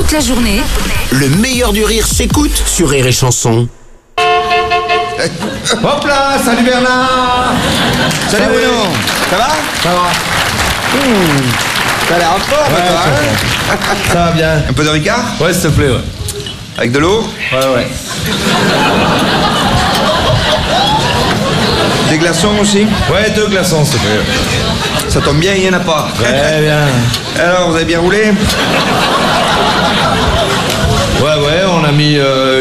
Toute la journée, Le meilleur du rire s'écoute sur Rire et Chanson. Hop là, salut Bernard. Salut Bruno. Ça va? Ça va? T'as l'air en forme, Ouais, toi, hein? ça va bien. Un peu de Ricard? Ouais, s'il te plaît, ouais. Avec de l'eau? Ouais. Des glaçons aussi? Ouais, 2 glaçons, s'il te plaît. Ça tombe bien, il n'y en a pas. Très bien. Alors, vous avez bien roulé? Ouais, on a mis